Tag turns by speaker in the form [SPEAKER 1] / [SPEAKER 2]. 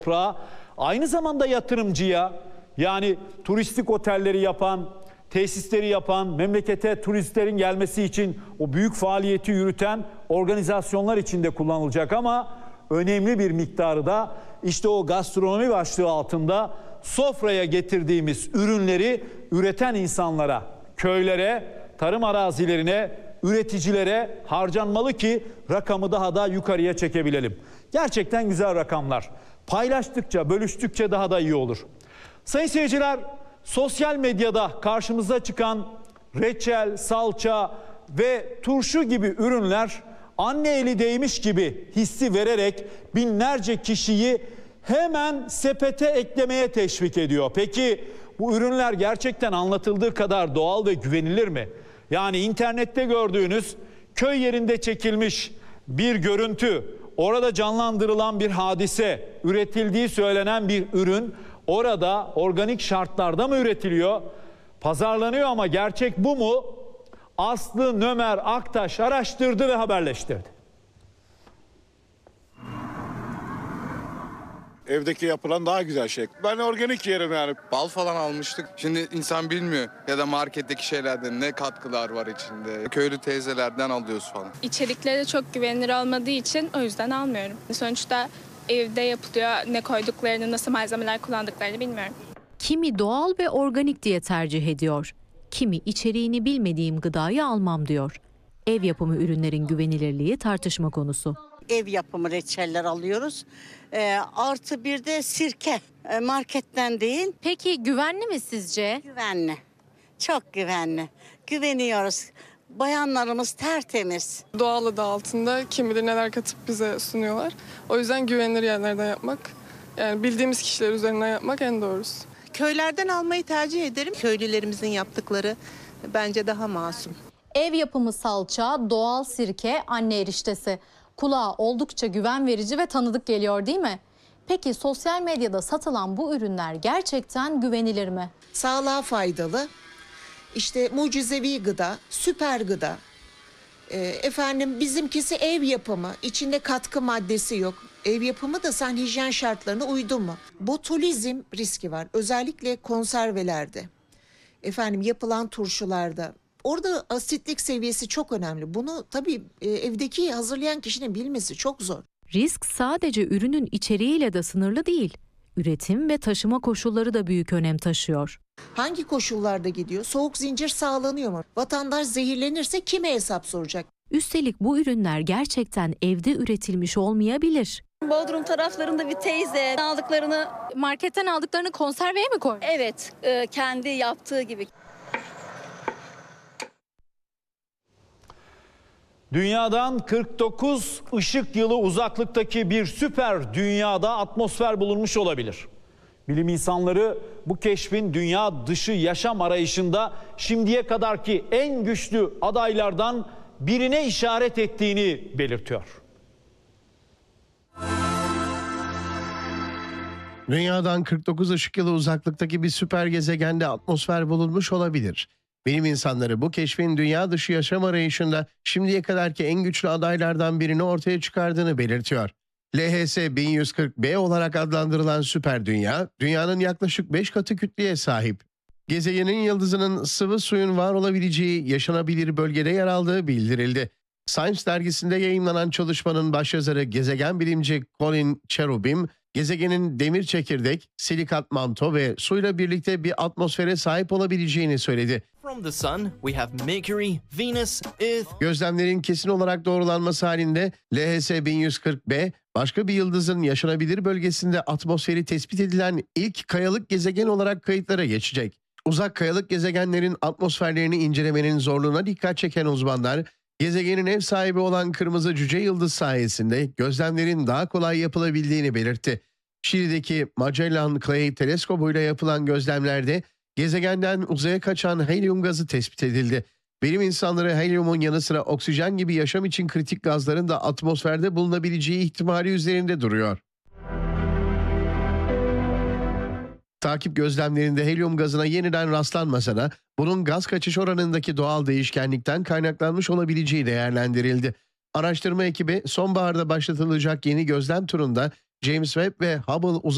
[SPEAKER 1] toprağa, aynı zamanda yatırımcıya, yani turistik otelleri yapan, tesisleri yapan, memlekete turistlerin gelmesi için o büyük faaliyeti yürüten organizasyonlar için de kullanılacak ama önemli bir miktarı da işte o gastronomi başlığı altında sofraya getirdiğimiz ürünleri üreten insanlara, köylere, tarım arazilerine, üreticilere harcanmalı ki rakamı daha da yukarıya çekebilelim. Gerçekten güzel rakamlar. Paylaştıkça, bölüştükçe daha da iyi olur. Sayın seyirciler, sosyal medyada karşımıza çıkan reçel, salça ve turşu gibi ürünler anne eli değmiş gibi hissi vererek binlerce kişiyi hemen sepete eklemeye teşvik ediyor. Peki bu ürünler gerçekten anlatıldığı kadar doğal ve güvenilir mi? Yani internette gördüğünüz köy yerinde çekilmiş bir görüntü, orada canlandırılan bir hadise, üretildiği söylenen bir ürün orada organik şartlarda mı üretiliyor? Pazarlanıyor ama gerçek bu mu? Aslı Nömer Aktaş araştırdı ve haberleştirdi.
[SPEAKER 2] Evdeki yapılan daha güzel şey. Ben organik yerim yani.
[SPEAKER 3] Bal falan almıştık. Şimdi insan bilmiyor ya da marketteki şeylerde ne katkılar var içinde. Köylü teyzelerden alıyoruz falan.
[SPEAKER 4] İçerikleri çok güvenilir olmadığı için o yüzden almıyorum. Sonuçta evde yapılıyor, ne koyduklarını, nasıl malzemeler kullandıklarını bilmiyorum.
[SPEAKER 5] Kimi doğal ve organik diye tercih ediyor. Kimi içeriğini bilmediğim gıdayı almam diyor. Ev yapımı ürünlerin güvenilirliği tartışma konusu.
[SPEAKER 6] Ev yapımı reçeller alıyoruz. Artı bir de sirke. Marketten değil.
[SPEAKER 5] Peki güvenli mi sizce?
[SPEAKER 6] Güvenli. Çok güvenli. Güveniyoruz. Bayanlarımız tertemiz.
[SPEAKER 7] Doğal adı altında kim bilir neler katıp bize sunuyorlar. O yüzden güvenilir yerlerden yapmak, yani bildiğimiz kişiler üzerinden yapmak en doğrusu.
[SPEAKER 8] Köylerden almayı tercih ederim. Köylülerimizin yaptıkları bence daha masum.
[SPEAKER 9] Ev yapımı salça, doğal sirke, anne eriştesi. Kulağa oldukça güven verici ve tanıdık geliyor değil mi? Peki sosyal medyada satılan bu ürünler gerçekten güvenilir mi?
[SPEAKER 8] Sağlığa faydalı, işte mucizevi gıda, süper gıda. Bizimkisi ev yapımı, içinde katkı maddesi yok. Ev yapımı da sen hijyen şartlarına uydun mu? Botulizm riski var, özellikle konservelerde. Yapılan turşularda. Orada asitlik seviyesi çok önemli. Bunu tabii evdeki hazırlayan kişinin bilmesi çok zor.
[SPEAKER 5] Risk sadece ürünün içeriğiyle de sınırlı değil. Üretim ve taşıma koşulları da büyük önem taşıyor.
[SPEAKER 8] Hangi koşullarda gidiyor? Soğuk zincir sağlanıyor mu? Vatandaş zehirlenirse kime hesap soracak?
[SPEAKER 5] Üstelik bu ürünler gerçekten evde üretilmiş olmayabilir.
[SPEAKER 10] Bodrum taraflarında bir teyze
[SPEAKER 9] Marketten aldıklarını konserveye mi koymuş?
[SPEAKER 10] evet, kendi yaptığı gibi.
[SPEAKER 1] Dünyadan 49 ışık yılı uzaklıktaki bir süper dünyada atmosfer bulunmuş olabilir. Bilim insanları bu keşfin dünya dışı yaşam arayışında şimdiye kadarki en güçlü adaylardan birine işaret ettiğini belirtiyor.
[SPEAKER 11] Dünyadan 49 ışık yılı uzaklıktaki bir süper gezegende atmosfer bulunmuş olabilir. Bilim insanları bu keşfin dünya dışı yaşam arayışında şimdiye kadarki en güçlü adaylardan birini ortaya çıkardığını belirtiyor. LHS 1140b olarak adlandırılan süper dünya, dünyanın yaklaşık 5 katı kütleye sahip. Gezegenin yıldızının sıvı suyun var olabileceği yaşanabilir bölgede yer aldığı bildirildi. Science dergisinde yayımlanan çalışmanın başyazarı gezegen bilimci Colin Cherubim, gezegenin demir çekirdek, silikat manto ve suyla birlikte bir atmosfere sahip olabileceğini söyledi.
[SPEAKER 12] From the sun, we have Mercury, Venus, Earth.
[SPEAKER 11] Gözlemlerin kesin olarak doğrulanması halinde LHS 1140b başka bir yıldızın yaşanabilir bölgesinde atmosferi tespit edilen ilk kayalık gezegen olarak kayıtlara geçecek. Uzak kayalık gezegenlerin atmosferlerini incelemenin zorluğuna dikkat çeken uzmanlar, gezegenin ev sahibi olan kırmızı cüce yıldız sayesinde gözlemlerin daha kolay yapılabildiğini belirtti. Şili'deki Magellan Clay teleskobuyla yapılan gözlemlerde gezegenden uzaya kaçan helyum gazı tespit edildi. Bilim insanları helyumun yanı sıra oksijen gibi yaşam için kritik gazların da atmosferde bulunabileceği ihtimali üzerinde duruyor. Takip gözlemlerinde helyum gazına yeniden rastlanmasa da bunun gaz kaçış oranındaki doğal değişkenlikten kaynaklanmış olabileceği değerlendirildi. Araştırma ekibi sonbaharda başlatılacak yeni gözlem turunda James Webb ve Hubble uzay